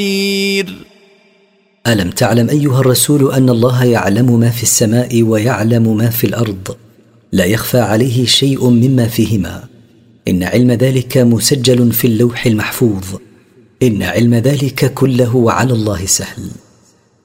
ألم تعلم أيها الرسول أن الله يعلم ما في السماء ويعلم ما في الأرض، لا يخفى عليه شيء مما فيهما، إن علم ذلك مسجل في اللوح المحفوظ، إن علم ذلك كله على الله سهل.